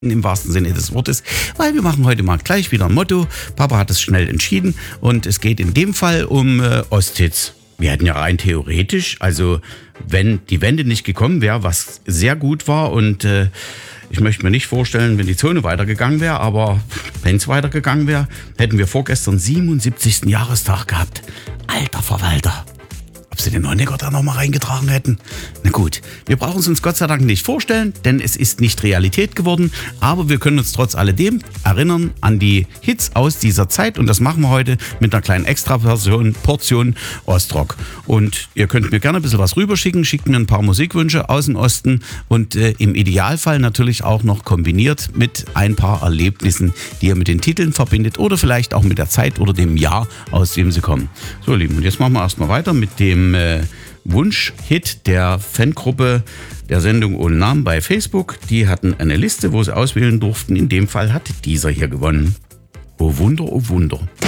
im wahrsten Sinne des Wortes, weil wir machen heute mal gleich wieder ein Motto. Papa hat es schnell entschieden und es geht in dem Fall um Osthits. Wir hätten ja rein theoretisch, also wenn die Wende nicht gekommen wäre, was sehr gut war und ich möchte mir nicht vorstellen, wenn die Zone weitergegangen wäre, aber wenn es weitergegangen wäre, hätten wir vorgestern 77. Jahrestag gehabt. Alter Verwalter. Ob sie den Honecker da nochmal reingetragen hätten? Na gut, wir brauchen es uns Gott sei Dank nicht vorstellen, denn es ist nicht Realität geworden. Aber wir können uns trotz alledem erinnern an die Hits aus dieser Zeit. Und das machen wir heute mit einer kleinen Extra-Portion Ostrock. Und ihr könnt mir gerne ein bisschen was rüberschicken. Schickt mir ein paar Musikwünsche aus dem Osten. Und im Idealfall natürlich auch noch kombiniert mit ein paar Erlebnissen, die ihr mit den Titeln verbindet. Oder vielleicht auch mit der Zeit oder dem Jahr, aus dem sie kommen. So, Lieben, und jetzt machen wir erstmal weiter mit dem Wunsch-Hit der Fangruppe der Sendung ohne Namen bei Facebook. Die hatten eine Liste, wo sie auswählen durften. In dem Fall hat dieser hier gewonnen. Oh Wunder, oh Wunder.